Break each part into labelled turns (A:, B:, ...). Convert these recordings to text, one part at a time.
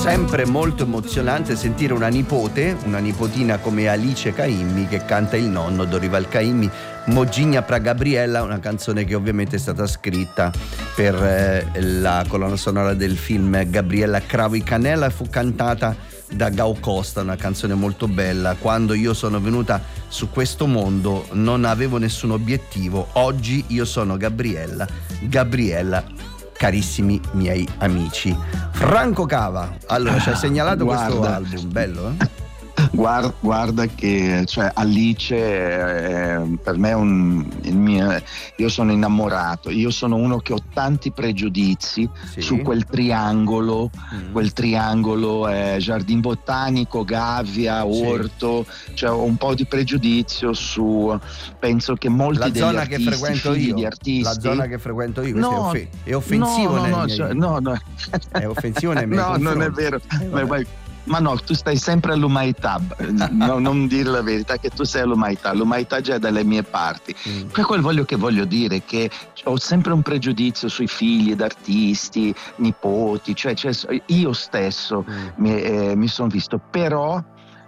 A: sempre molto emozionante sentire una nipotina come Alice Caymmi che canta il nonno Dorival Caymmi, Mogigna pra Gabriella, una canzone che ovviamente è stata scritta per la colonna sonora del film Gabriella Cravo y Canela e fu cantata da Gao Costa, una canzone molto bella. Quando io sono venuta su questo mondo non avevo nessun obiettivo, oggi io sono Gabriella, carissimi miei amici. Franco Cava, allora ci hai segnalato questo album, bello
B: Guarda che Alice per me è io sono innamorato, io sono uno che ho tanti pregiudizi su quel triangolo, Giardin Botanico, Gavia, Orto, ho un po' di pregiudizio penso che molti
A: la
B: degli
A: zona
B: artisti,
A: che frequento
B: figli
A: io,
B: di artisti,
A: la zona che frequento io,
B: no,
A: è offensivo
B: no,
A: è offensivo nei miei confronti.
B: Non è vero, ma no, tu stai sempre all'umanità, no, non dire la verità che tu sei l'umanità già è dalle mie parti. Quel che voglio dire è che ho sempre un pregiudizio sui figli d'artisti, nipoti, io stesso mi sono visto, però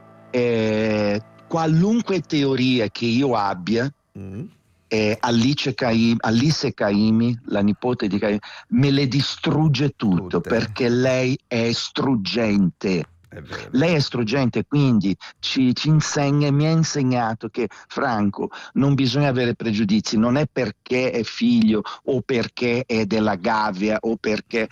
B: qualunque teoria che io abbia, Alice Caymmi, la nipote di Caymmi, me le distrugge tutte. Perché lei è struggente. Lei è struggente, quindi ci insegna e mi ha insegnato che, Franco, non bisogna avere pregiudizi, non è perché è figlio o perché è della Gavia o perché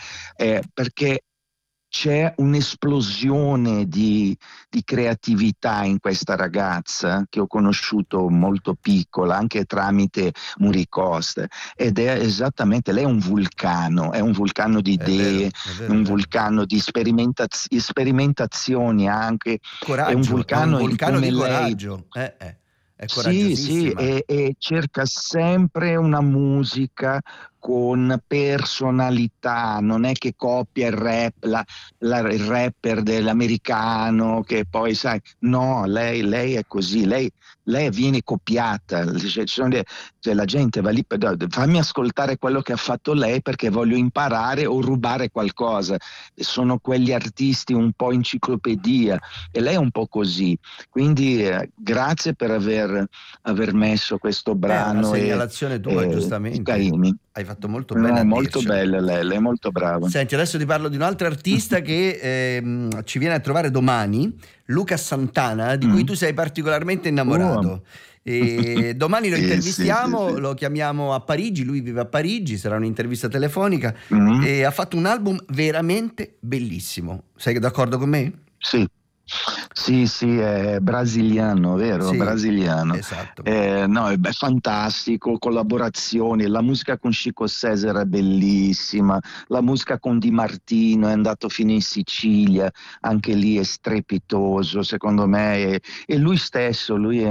B: c'è un'esplosione di creatività in questa ragazza che ho conosciuto molto piccola, anche tramite Muri Costa, ed è esattamente, lei è un vulcano di idee, un vulcano di sperimentazioni anche,
A: coraggio,
B: è un vulcano
A: di coraggio. È coraggiosissima.
B: E cerca sempre una musica con personalità, non è che copia il rap, il rapper dell'americano che poi sai, no, lei è così, lei viene copiata, la gente va lì per fammi ascoltare quello che ha fatto lei perché voglio imparare o rubare qualcosa. Sono quegli artisti un po' enciclopedia e lei è un po' così, quindi grazie per aver messo questo brano.
A: Una segnalazione tua, giustamente.
B: Caymmi.
A: Hai fatto molto bene.
B: Molto bella lei è molto brava.
A: Senti, adesso ti parlo di un altro artista che ci viene a trovare domani, Luca Santana, di cui tu sei particolarmente innamorato. E domani lo intervistiamo, lo chiamiamo a Parigi, lui vive a Parigi, sarà un'intervista telefonica, e ha fatto un album veramente bellissimo. Sei d'accordo con me?
B: Sì, è brasiliano, vero?
A: Sì,
B: brasiliano.
A: Esatto.
B: No, è fantastico, collaborazioni, la musica con Chico Cesare è bellissima, la musica con Di Martino è andato fino in Sicilia, anche lì è strepitoso, secondo me, e lui stesso, lui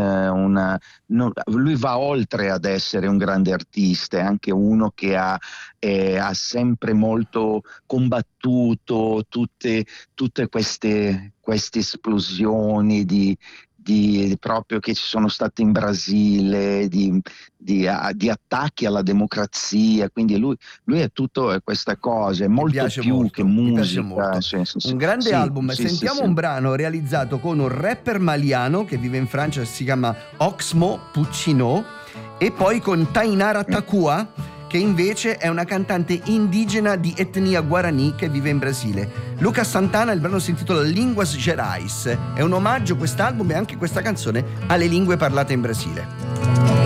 B: va oltre ad essere un grande artista, è anche uno che ha sempre molto combattuto tutte queste esplosioni di proprio che ci sono state in Brasile, di attacchi alla democrazia, quindi lui è tutto questa cosa, è molto più molto, che musica.
A: Un grande album. Sentiamo un brano realizzato con un rapper maliano che vive in Francia, si chiama Oxmo Puccino, e poi con Tainara Takua, che invece è una cantante indigena di etnia guarani che vive in Brasile. Luca Santana, il brano si intitola Linguas Gerais. È un omaggio, quest'album e anche questa canzone, alle lingue parlate in Brasile.